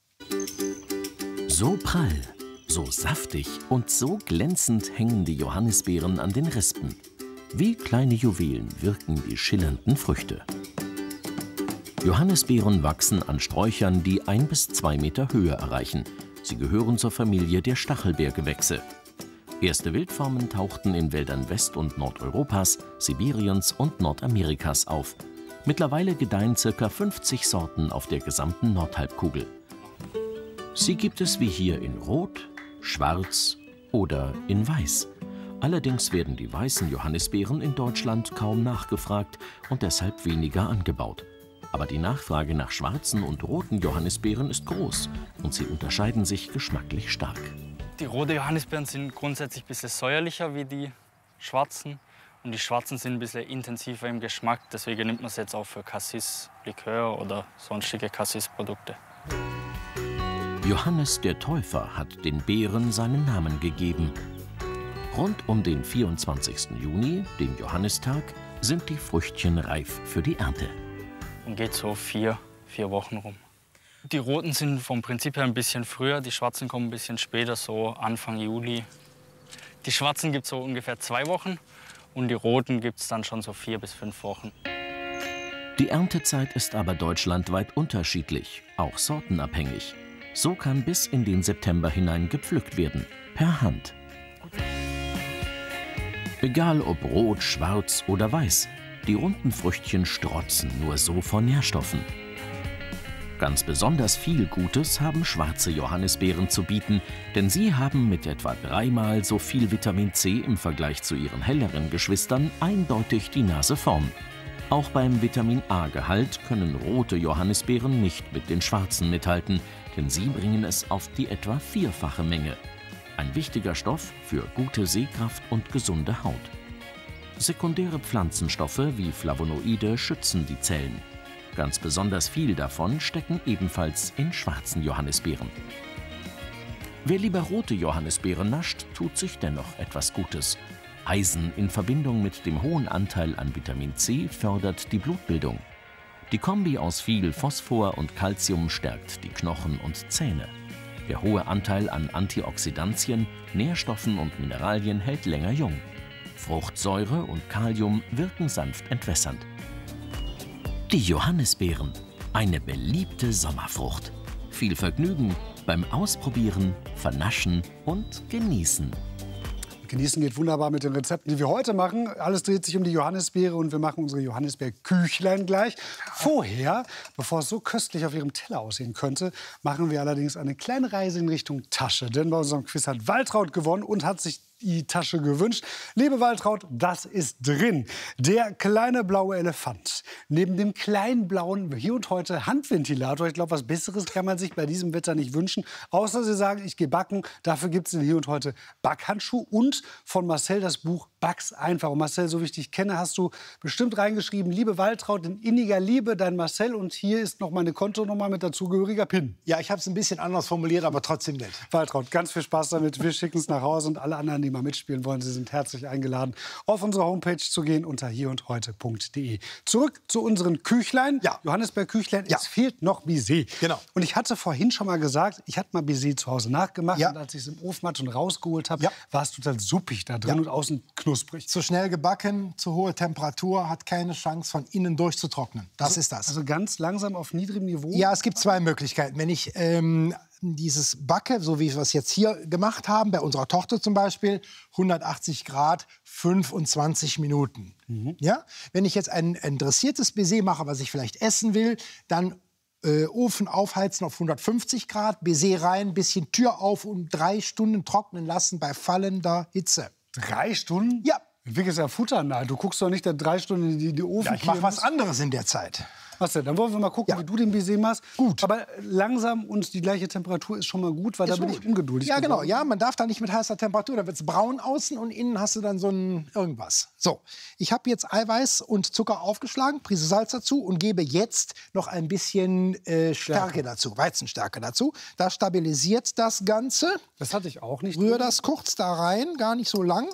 So prall, so saftig und so glänzend hängen die Johannisbeeren an den Rispen. Wie kleine Juwelen wirken die schillernden Früchte. Johannisbeeren wachsen an Sträuchern, die ein bis zwei Meter Höhe erreichen. Sie gehören zur Familie der Stachelbeergewächse. Erste Wildformen tauchten in Wäldern West- und Nordeuropas, Sibiriens und Nordamerikas auf. Mittlerweile gedeihen ca. fünfzig Sorten auf der gesamten Nordhalbkugel. Sie gibt es wie hier in Rot, Schwarz oder in Weiß. Allerdings werden die weißen Johannisbeeren in Deutschland kaum nachgefragt und deshalb weniger angebaut. Aber die Nachfrage nach schwarzen und roten Johannisbeeren ist groß und sie unterscheiden sich geschmacklich stark. Die roten Johannisbeeren sind grundsätzlich ein bisschen säuerlicher wie die schwarzen. Und die schwarzen sind ein bisschen intensiver im Geschmack. Deswegen nimmt man es jetzt auch für Cassis-Likör oder sonstige Cassis-Produkte. Johannes der Täufer hat den Beeren seinen Namen gegeben. Rund um den vierundzwanzigsten Juni, dem Johannistag, sind die Früchtchen reif für die Ernte. Und geht so vier, vier Wochen rum. Die roten sind vom Prinzip her ein bisschen früher, die schwarzen kommen ein bisschen später, so Anfang Juli. Die schwarzen gibt es so ungefähr zwei Wochen und die roten gibt es dann schon so vier bis fünf Wochen. Die Erntezeit ist aber deutschlandweit unterschiedlich, auch sortenabhängig. So kann bis in den September hinein gepflückt werden, per Hand. Egal ob rot, schwarz oder weiß, die runden Früchtchen strotzen nur so von Nährstoffen. Ganz besonders viel Gutes haben schwarze Johannisbeeren zu bieten, denn sie haben mit etwa dreimal so viel Vitamin C im Vergleich zu ihren helleren Geschwistern eindeutig die Nase vorn. Auch beim Vitamin-A-Gehalt können rote Johannisbeeren nicht mit den schwarzen mithalten, denn sie bringen es auf die etwa vierfache Menge. Ein wichtiger Stoff für gute Sehkraft und gesunde Haut. Sekundäre Pflanzenstoffe wie Flavonoide schützen die Zellen. Ganz besonders viel davon stecken ebenfalls in schwarzen Johannisbeeren. Wer lieber rote Johannisbeeren nascht, tut sich dennoch etwas Gutes. Eisen in Verbindung mit dem hohen Anteil an Vitamin C fördert die Blutbildung. Die Kombi aus viel Phosphor und Calcium stärkt die Knochen und Zähne. Der hohe Anteil an Antioxidantien, Nährstoffen und Mineralien hält länger jung. Fruchtsäure und Kalium wirken sanft entwässernd. Die Johannisbeeren, eine beliebte Sommerfrucht. Viel Vergnügen beim Ausprobieren, Vernaschen und Genießen. Genießen geht wunderbar mit den Rezepten, die wir heute machen. Alles dreht sich um die Johannisbeere und wir machen unsere Johannisbeer-Küchlein gleich. Vorher, bevor es so köstlich auf Ihrem Teller aussehen könnte, machen wir allerdings eine kleine Reise in Richtung Tasche. Denn bei unserem Quiz hat Waltraud gewonnen und hat sich die Tasche gewünscht. Liebe Waltraud, das ist drin. Der kleine blaue Elefant. Neben dem kleinen blauen, hier und heute, Handventilator. Ich glaube, was Besseres kann man sich bei diesem Wetter nicht wünschen. Außer Sie sagen, ich gehe backen. Dafür gibt es den hier und heute Backhandschuh. Und von Marcel das Buch Back's einfach. Und Marcel, so wie ich dich kenne, hast du bestimmt reingeschrieben, liebe Waltraud, in inniger Liebe, dein Marcel. Und hier ist noch meine Kontonummer mit dazugehöriger PIN. Ja, ich habe es ein bisschen anders formuliert, aber trotzdem nett. Waltraud, ganz viel Spaß damit. Wir schicken es nach Hause und alle anderen, die mal mitspielen wollen, Sie sind herzlich eingeladen, auf unsere Homepage zu gehen unter hier und heute punkt de. Zurück zu unseren Küchlein. Ja. Johannisbeer-Küchlein. Ja. Es fehlt noch Baiser. Genau. Und ich hatte vorhin schon mal gesagt, ich hatte mal Baiser zu Hause nachgemacht. Ja. Und als ich es im Ofen hatte und rausgeholt habe, ja. war es total suppig da drin ja. und außen knusprig. Zu schnell gebacken, zu hohe Temperatur, hat keine Chance, von innen durchzutrocknen. Das also, ist das. Also ganz langsam auf niedrigem Niveau? Ja, es gibt zwei Möglichkeiten. Wenn ich ähm, dieses Backe, so wie wir es jetzt hier gemacht haben, bei unserer Tochter zum Beispiel, hundertachtzig Grad, fünfundzwanzig Minuten. Mhm. Ja? Wenn ich jetzt ein, ein dressiertes Baiser mache, was ich vielleicht essen will, dann äh, Ofen aufheizen auf hundertfünfzig Grad, Baiser rein, bisschen Tür auf und drei Stunden trocknen lassen bei fallender Hitze. Drei Stunden? Ja. Wirklich ja Futter nahe. Du guckst doch nicht da drei Stunden in die, die Ofen. Ja, ich mache was anderes in der Zeit. Was denn? Dann wollen wir mal gucken, ja. wie du den Baiser machst. Gut. Aber langsam und die gleiche Temperatur ist schon mal gut, weil ist da bin gut. ich ungeduldig. Ja, genau. geworden. Ja, man darf da nicht mit heißer Temperatur. Da wird es braun außen und innen hast du dann so ein irgendwas. So, ich habe jetzt Eiweiß und Zucker aufgeschlagen, Prise Salz dazu und gebe jetzt noch ein bisschen äh, Stärke Stärke. dazu, Weizenstärke dazu. Das stabilisiert das Ganze. Das hatte ich auch nicht. Rühre das kurz da rein, gar nicht so lang,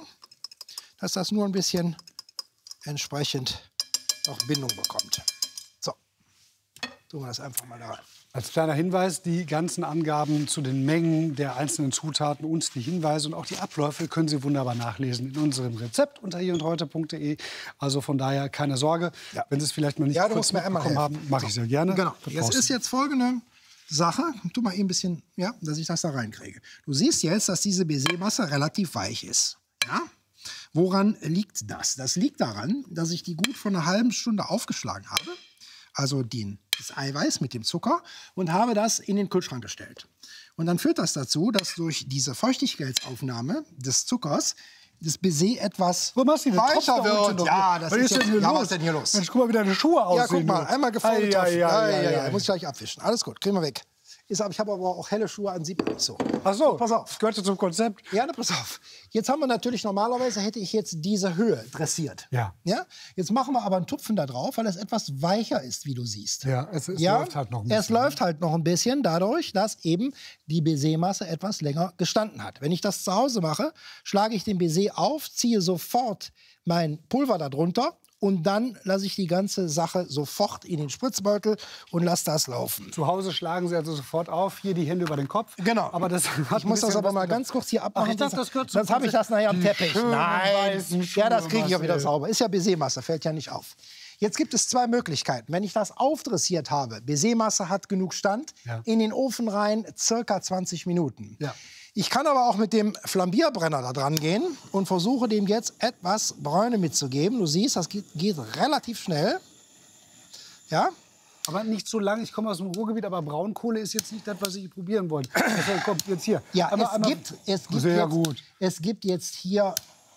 dass das nur ein bisschen entsprechend noch Bindung bekommt. So, tun wir das einfach mal da rein. Als kleiner Hinweis, die ganzen Angaben zu den Mengen der einzelnen Zutaten und die Hinweise und auch die Abläufe können Sie wunderbar nachlesen in unserem Rezept unter hier und heute punkt de. Also von daher keine Sorge, ja. wenn Sie es vielleicht noch nicht ja, du kurz musst mir einmal haben, mache ich sehr gerne. Genau. Das ist jetzt folgende Sache, tu mal eben ein bisschen, ja, dass ich das da reinkriege. Du siehst jetzt, dass diese Baiser-Masse relativ weich ist. Ja? Woran liegt das? Das liegt daran, dass ich die gut vor einer halben Stunde aufgeschlagen habe, also den, das Eiweiß mit dem Zucker, und habe das in den Kühlschrank gestellt. Und dann führt das dazu, dass durch diese Feuchtigkeitsaufnahme des Zuckers das Baiser etwas weicher wird. Ja, das ist jetzt, ja, was ist denn hier los? Mensch, guck mal, wie deine Schuhe aussehen. Ja, guck mal, einmal gefallen. Ja, ja, ja, ja. Muss ich gleich abwischen. Alles gut, kriegen wir weg. Ist, ich habe aber auch helle Schuhe an, sieht man nicht so. Ach so, pass auf. Das gehört ja zum Konzept. Ja, ne, pass auf. Jetzt haben wir natürlich, normalerweise hätte ich jetzt diese Höhe dressiert. Ja. Ja? Jetzt machen wir aber einen Tupfen da drauf, weil es etwas weicher ist, wie du siehst. Ja, es, es ja? läuft halt noch ein bisschen. Es läuft halt noch ein bisschen dadurch, dass eben die Baiser-Masse etwas länger gestanden hat. Wenn ich das zu Hause mache, schlage ich den Baiser auf, ziehe sofort mein Pulver darunter und dann lasse ich die ganze Sache sofort in den Spritzbeutel und lasse das laufen. Zu Hause schlagen Sie also sofort auf, hier die Hände über den Kopf. Genau. Aber das ich muss das aber mal ganz kurz hier abmachen. Ach, ich dachte, das gehört zum Sonst habe ich das nachher am Teppich. Nein, ja, das kriege ich auch wieder Marcel. sauber. Ist ja Baiser-Masse, fällt ja nicht auf. Jetzt gibt es zwei Möglichkeiten. Wenn ich das aufdressiert habe, Baiser-Masse hat genug Stand, Ja. in den Ofen rein, circa zwanzig Minuten. Ja. Ich kann aber auch mit dem Flambierbrenner da dran gehen und versuche dem jetzt etwas Bräune mitzugeben. Du siehst, das geht, geht relativ schnell. Ja? Aber nicht so lange. Ich komme aus dem Ruhrgebiet, aber Braunkohle ist jetzt nicht das, was ich probieren wollte. Deshalb kommt jetzt hier. Ja, einmal, es, einmal. gibt, es, gibt Sehr jetzt, gut. es gibt jetzt hier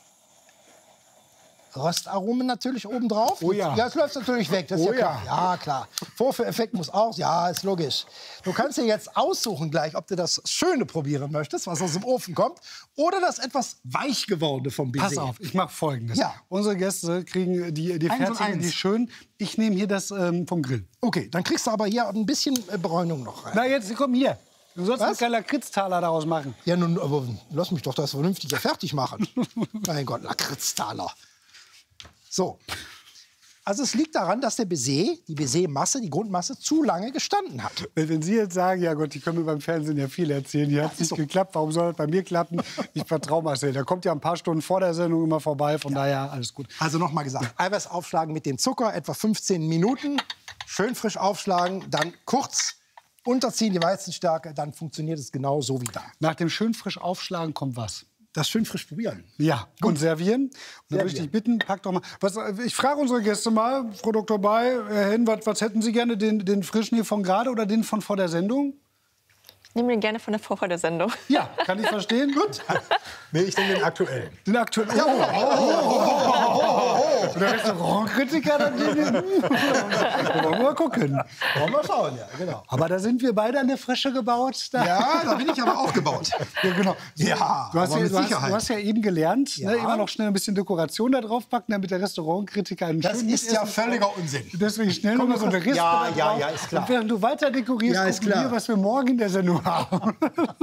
Röstaromen natürlich obendrauf. Oh ja. Ja, es läuft natürlich weg, das ist Oh ja klar. Ja, klar. Vorführeffekt muss auch, ja, ist logisch. Du kannst dir jetzt aussuchen gleich, ob du das Schöne probieren möchtest, was aus dem Ofen kommt, oder das etwas weich gewordene vom Baiser. Pass auf, ich mache Folgendes. Ja. Unsere Gäste kriegen die, die Eins und fertigen, eins. die schön. Ich nehme hier das ähm, vom Grill. Okay, dann kriegst du aber hier ein bisschen äh, Bräunung noch rein. Na, jetzt komm hier. Du sollst Was? einen Lakritztaler daraus machen. Ja, nun, aber lass mich doch das vernünftig ja fertig machen. Mein Gott, Lakritztaler. So. Also es liegt daran, dass der Baiser, die Baiser-Masse, die Grundmasse, zu lange gestanden hat. Wenn wenn Sie jetzt sagen, ja Gott, die können mir beim Fernsehen ja viel erzählen, hier hat es nicht so. geklappt, warum soll das bei mir klappen? Ich vertraue Marcel. Der kommt ja ein paar Stunden vor der Sendung immer vorbei, von daher alles gut. Also nochmal gesagt, Eiweiß aufschlagen mit dem Zucker, etwa fünfzehn Minuten, schön frisch aufschlagen, dann kurz unterziehen die Weizenstärke, dann funktioniert es genau so wie da. Nach dem schön frisch aufschlagen kommt was? Das schön frisch probieren. Ja, und servieren. Und dann würde ich Servieren. dich bitten, pack doch mal. Was, ich frage unsere Gäste mal, Frau Doktor Bay, Herr Henn, was, was hätten Sie gerne, den, den frischen hier von gerade oder den von vor der Sendung? Nehmen wir gerne von der Vorfahrt der Sendung. Ja, kann ich verstehen. Gut. Nee, ich nehme den aktuellen. Den aktuellen. Oh, oh, oh, oh, oh, oh. Der Restaurantkritiker, dann den. Wollen wir mal gucken. Wollen wir schauen, ja, genau. Aber da sind wir beide an der Frische gebaut. Da. Ja, da bin ich aber auch gebaut. Ja, genau. Ja, du hast, aber ja, mit du, hast, Sicherheit. du hast ja eben gelernt, Ja. ne, immer noch schnell ein bisschen Dekoration da drauf packen, damit der Restaurantkritiker einen Das schönen ist ja Mitessen- völliger Unsinn. Deswegen schnell Komm, noch mal so eine Rispe ja, da ja, drauf. ja, ist klar. Und während du weiter dekorierst, Ja, ist gucken klar. wir, was wir morgen in der Sendung haben.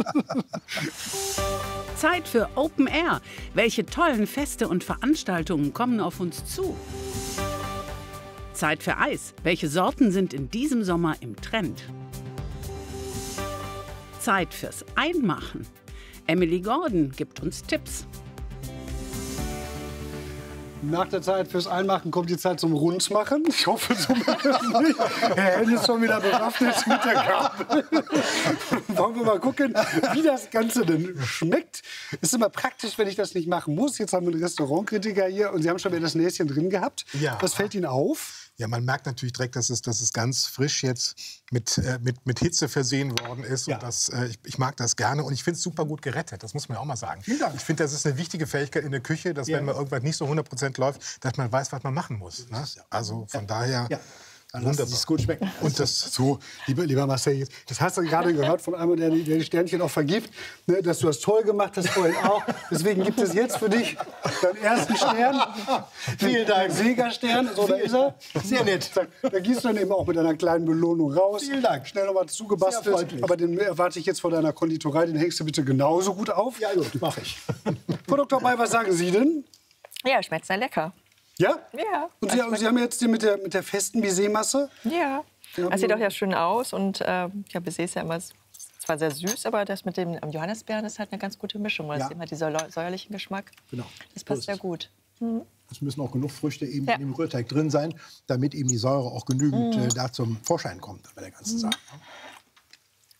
Zeit für Open Air. Welche tollen Feste und Veranstaltungen kommen auf uns zu? Zeit für Eis. Welche Sorten sind in diesem Sommer im Trend? Zeit fürs Einmachen. Emily Gordon gibt uns Tipps. Nach der Zeit fürs Einmachen kommt die Zeit zum Rundmachen. Ich hoffe, so macht das nicht. Herr Henn ist schon wieder bewaffnet mit der Gabel. Wollen wir mal gucken, wie das Ganze denn schmeckt. Ist immer praktisch, wenn ich das nicht machen muss. Jetzt haben wir einen Restaurantkritiker hier und Sie haben schon wieder das Näschen drin gehabt. Ja. Was fällt Ihnen auf? Ja, man merkt natürlich direkt, dass es, dass es ganz frisch jetzt mit, äh, mit, mit Hitze versehen worden ist. Ja. Und das, äh, ich, ich mag das gerne und ich finde es super gut gerettet. Das muss man ja auch mal sagen. Vielen Dank. Ich finde, das ist eine wichtige Fähigkeit in der Küche, dass Ja. wenn mal irgendwas nicht so hundert Prozent läuft, dass man weiß, was man machen muss. Ne? Also von daher... Ja. Dann lassen Sie es gut schmecken. Und das So, lieber, lieber Marcel, jetzt- das hast du gerade gehört von einem, der, die- der die Sternchen auch vergibt, ne, dass du das toll gemacht hast, vorhin auch. Deswegen gibt es jetzt für dich deinen ersten Stern. Vielen Dank. Siegerstern, so, da ist er. Sehr nett. Da gehst du dann eben auch mit einer kleinen Belohnung raus. Vielen Dank. Schnell noch mal Sehr zugebastelt. freundlich. Aber den erwarte ich jetzt von deiner Konditorei, den hängst du bitte genauso gut auf. Ja, gut, mache ich. Frau Doktor Bay, was sagen Sie denn? Ja, schmeckt sehr lecker. Ja? Ja. Und Sie, Sie haben jetzt den mit der, mit der festen Baiser-Masse? Ja. Ja, Das sieht auch ja schön aus und äh, ja, Baiser ist ja immer s- zwar sehr süß, aber das mit dem ähm, Johannisbeeren ist halt eine ganz gute Mischung. Weil Ja. es immer dieser säu- säuerlichen Geschmack. Genau. Das So passt ist sehr es. gut. Es müssen auch genug Früchte eben Ja. in dem Rührteig drin sein, damit eben die Säure auch genügend Mhm. äh, da zum Vorschein kommt bei der ganzen Sache.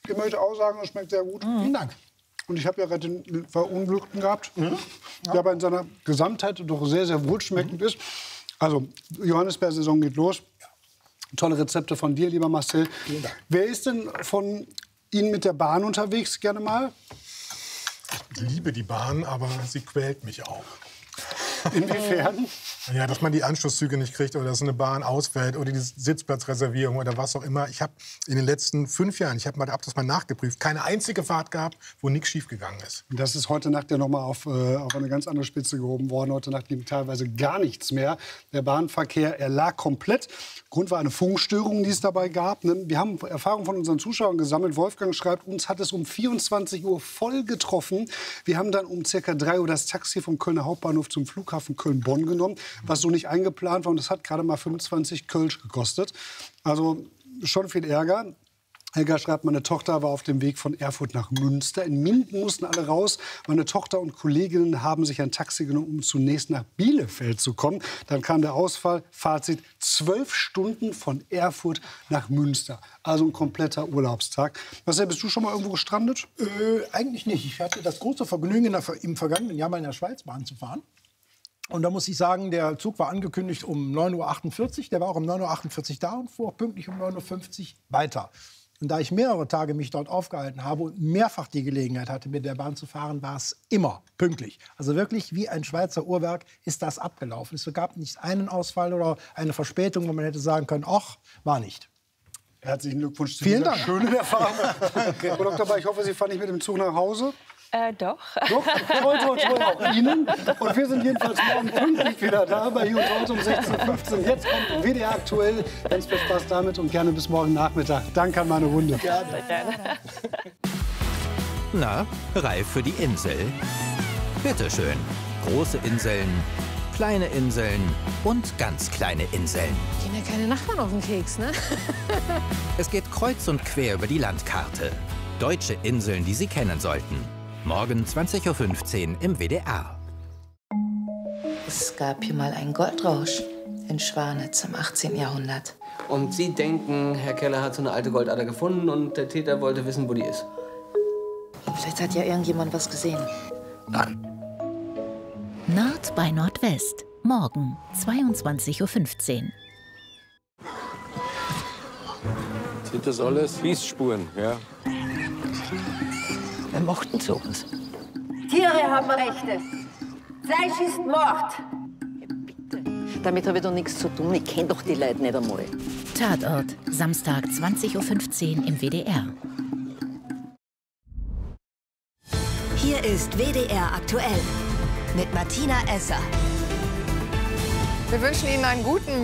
Ich möchte auch sagen, es schmeckt sehr gut. Mhm. Vielen Dank. Und ich habe ja gerade den Verunglückten gehabt, Mhm. der aber in seiner Gesamtheit doch sehr, sehr wohlschmeckend mhm. ist. Also, Johannisbeersaison geht los. Tolle Rezepte von dir, lieber Marcel. Vielen Dank. Wer ist denn von Ihnen mit der Bahn unterwegs, gerne mal? Ich liebe die Bahn, aber sie quält mich auch. Inwiefern? Ja, dass man die Anschlusszüge nicht kriegt oder dass eine Bahn ausfällt oder die Sitzplatzreservierung oder was auch immer. Ich habe in den letzten fünf Jahren, ich habe mal das mal nachgeprüft, keine einzige Fahrt gehabt, wo nichts schiefgegangen ist. Das ist heute Nacht ja noch mal auf, äh, auf eine ganz andere Spitze gehoben worden. Heute Nacht ging teilweise gar nichts mehr. Der Bahnverkehr, er lag komplett. Grund war eine Funkstörung, die es dabei gab. Wir haben Erfahrungen von unseren Zuschauern gesammelt. Wolfgang schreibt, uns hat es um vierundzwanzig Uhr voll getroffen. Wir haben dann um circa drei Uhr das Taxi vom Kölner Hauptbahnhof zum Flughafen Köln-Bonn genommen, was so nicht eingeplant war. Und das hat gerade mal fünfundzwanzig Kölsch gekostet. Also schon viel Ärger. Helga schreibt, meine Tochter war auf dem Weg von Erfurt nach Münster. In Minden mussten alle raus. Meine Tochter und Kolleginnen haben sich ein Taxi genommen, um zunächst nach Bielefeld zu kommen. Dann kam der Ausfall. Fazit, zwölf Stunden von Erfurt nach Münster. Also ein kompletter Urlaubstag. Marcel, bist du schon mal irgendwo gestrandet? Äh, eigentlich nicht. Ich hatte das große Vergnügen, in der, im vergangenen Jahr mal in der Schweizbahn zu fahren. Und da muss ich sagen, der Zug war angekündigt um neun Uhr achtundvierzig. Der war auch um neun Uhr achtundvierzig da und fuhr pünktlich um neun Uhr fünfzig weiter. Und da ich mehrere Tage mich dort aufgehalten habe und mehrfach die Gelegenheit hatte, mit der Bahn zu fahren, war es immer pünktlich. Also wirklich wie ein Schweizer Uhrwerk ist das abgelaufen. Es gab nicht einen Ausfall oder eine Verspätung, wo man hätte sagen können, ach, war nicht. Herzlichen Glückwunsch zu Vielen dieser Dank. schönen Erfahrung. Frau Doktor Bach, ich hoffe, Sie fahren nicht mit dem Zug nach Hause. Äh, doch. Doch, toll, toll, toll, auch Ihnen. Und wir sind jedenfalls morgen pünktlich wieder da bei Hier und Heute um sechzehn Uhr fünfzehn. Jetzt kommt W D R aktuell. Ganz viel Spaß damit und gerne bis morgen Nachmittag. Danke an meine Runde. Gerne. Gerne. Na, reif für die Insel? Bitteschön. Große Inseln, kleine Inseln und ganz kleine Inseln. Gehen ja keine Nachbarn auf den Keks, ne? Es geht kreuz und quer über die Landkarte. Deutsche Inseln, die Sie kennen sollten. Morgen zwanzig Uhr fünfzehn im W D R. Es gab hier mal einen Goldrausch in Schwanitz im achtzehnten Jahrhundert. Und Sie denken, Herr Keller hat so eine alte Goldader gefunden und der Täter wollte wissen, wo die ist? Vielleicht hat ja irgendjemand was gesehen. Nein. Nord bei Nordwest. Morgen zweiundzwanzig Uhr fünfzehn. Sind das alles Biessspuren, ja? Wer macht denn sowas? Tiere haben Rechte. Fleisch ist Mord. Damit habe ich doch nichts zu tun. Ich kenne doch die Leute nicht einmal. Tatort. Samstag zwanzig Uhr fünfzehn im W D R. Hier ist W D R aktuell mit Martina Esser. Wir wünschen Ihnen einen guten